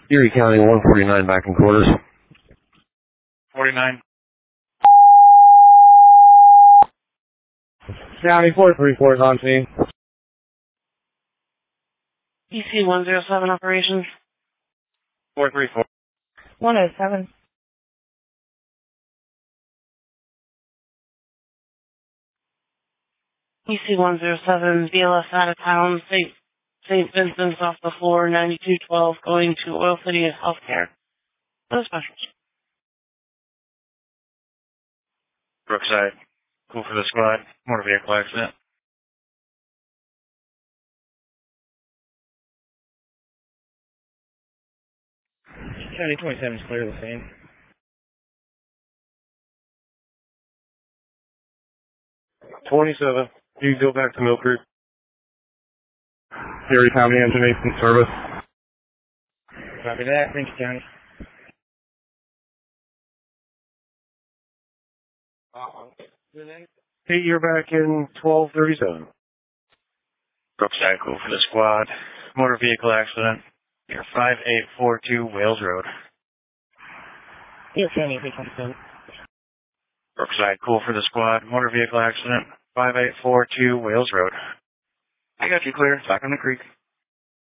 Erie County 149 back in quarters. 49. County 434 is on scene. EC 107 operations. 434. 107. EC 107, BLS out of town, St. Vincent's off the floor, 9212, going to Oil City Healthcare. No specials. Brookside. Cool for the squad. Motor vehicle accident. County 27 is clear of the scene. You go back to Mill Creek. Erie County Engine 8 in service. Copy that. Thanks, County. Hey, you're back in 1237. Brookside. Cool for the squad. Motor vehicle accident. Near 5842 Wales Road. Yes, County 327. Brookside. Cool for the squad. Motor vehicle accident. 5842 Wales Road. I got you clear. Back on the creek.